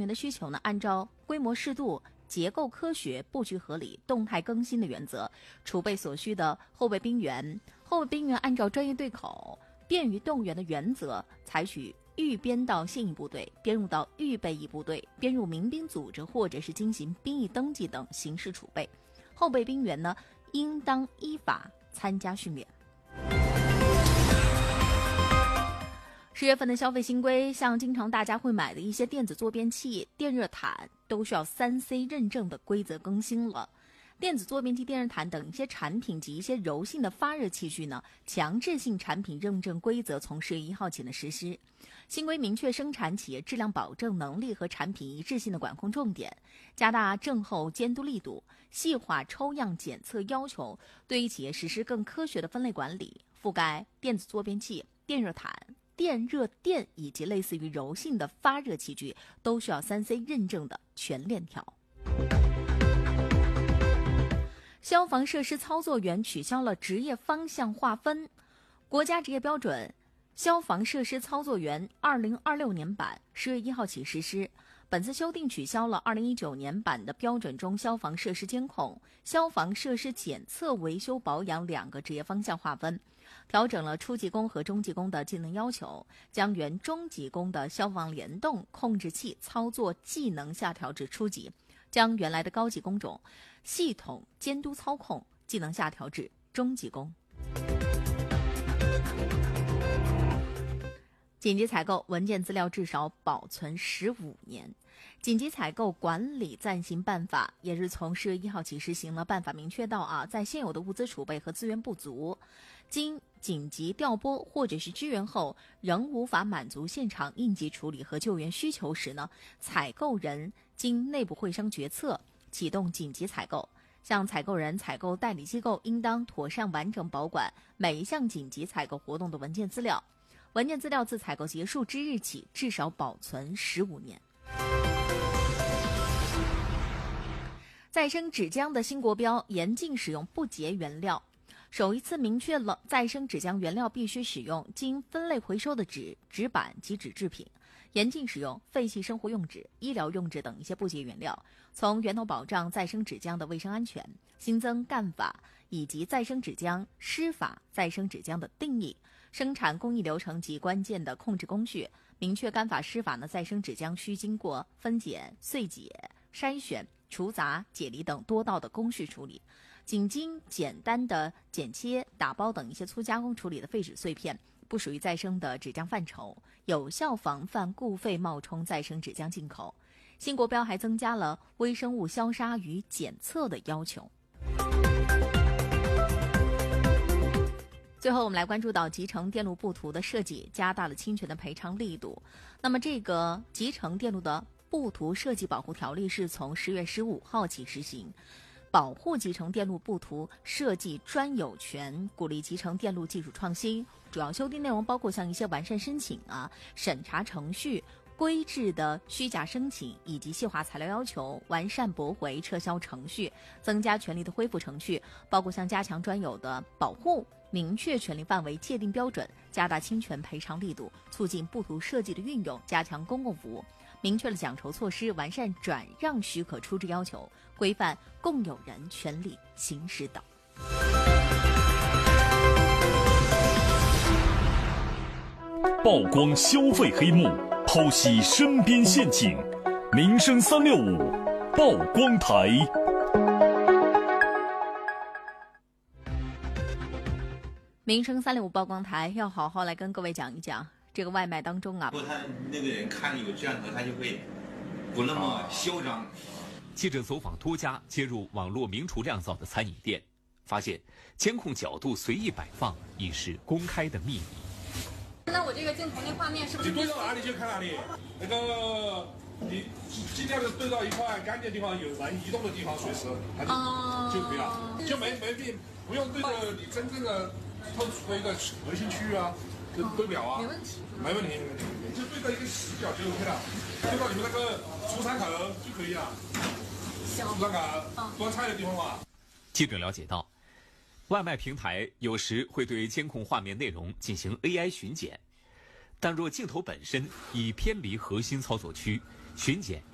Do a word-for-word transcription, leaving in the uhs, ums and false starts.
员的需求呢，按照规模适度、结构科学、布局合理、动态更新的原则，储备所需的后备兵员。后备兵员按照专业对口、便于动员的原则，采取预编到现役部队、编入到预备役部队、编入民兵组织或者是进行兵役登记等形式储备。后备兵员呢，应当依法参加训练。十月份的消费新规，像经常大家会买的一些电子坐便器、电热毯，都需要 三 C 认证的规则更新了。电子坐便器、电热毯等一些产品及一些柔性的发热器具呢，强制性产品认证规则从十月一号起呢实施。新规明确生产企业质量保证能力和产品一致性的管控重点，加大症后监督力度，细化抽样检测要求，对于企业实施更科学的分类管理，覆盖电子坐便器、电热毯、电热垫以及类似于柔性的发热器具，都需要 三 C 认证的全链条。消防设施操作员取消了职业方向划分。国家职业标准消防设施操作员二零二六年版十月一号起实施。本次修订取消了二零一九年版的标准中消防设施监控、消防设施检测、维修保养两个职业方向划分，调整了初级工和中级工的技能要求，将原中级工的消防联动控制器操作技能下调至初级，将原来的高级工种系统监督操控技能下调至中级工。紧急采购文件资料至少保存十五年。紧急采购管理暂行办法也是从十月一号起实行了。办法明确到啊，在现有的物资储备和资源不足，经紧急调拨或者是支援后，仍无法满足现场应急处理和救援需求时呢，采购人经内部会商决策启动紧急采购。像采购人、采购代理机构应当妥善完整保管每一项紧急采购活动的文件资料。文件资料自采购结束之日起至少保存十五年。再生纸浆的新国标严禁使用不洁原料，首一次明确了再生纸浆原料必须使用经分类回收的纸、纸板及纸制品，严禁使用废弃生活用纸、医疗用纸等一些不洁原料，从源头保障再生纸浆的卫生安全。新增干法以及再生纸浆、施法再生纸浆的定义，生产工艺流程及关键的控制工序，明确干法施法呢，再生纸浆需经过分拣、碎解、筛选、除杂、解离等多道的工序处理，仅经简单的剪切、打包等一些粗加工处理的废纸碎片，不属于再生的纸浆范畴，有效防范固废冒充再生纸浆进口。新国标还增加了微生物消杀与检测的要求。最后我们来关注到集成电路布图的设计加大了侵权的赔偿力度。那么这个集成电路的布图设计保护条例是从十月十五号起实行，保护集成电路布图设计专有权，鼓励集成电路技术创新。主要修订内容包括像一些完善申请啊、审查程序、规制的虚假申请以及细化材料要求，完善驳回撤销程序，增加权利的恢复程序，包括像加强专有的保护，明确权利范围，界定标准，加大侵权赔偿力度，促进布图设计的运用，加强公共服务，明确了奖酬措施，完善转让许可出质要求，规范共有人权利行使等。 曝光消费黑幕，剖析身边陷阱，民生三六五曝光台。 民生三六五曝光台要好好来跟各位讲一讲这个外卖当中啊， 不过他那个人看有摄像头，他就会不那么嚣张。 记者走访多家接入网络名厨酿造的餐饮店，发现监控角度随意摆放已是公开的秘密。 那我这个镜头那画面是不是？ 你对到哪里就看哪里。那个你尽量的对到一块干净的地方，有人移动的地方，随时它就、哦、就可以了，就没没必不用对着你真正的特殊的一个核心区域啊，就对表啊， 没问题， 没问题，没问题，你就对到一个死角就 OK 了，对到你们那个出餐口就可以了。 行， 那个端菜的地方嘛。 记者了解到，外卖平台有时会对监控画面内容进行 A I 巡检，但若镜头本身已偏离核心操作区，巡检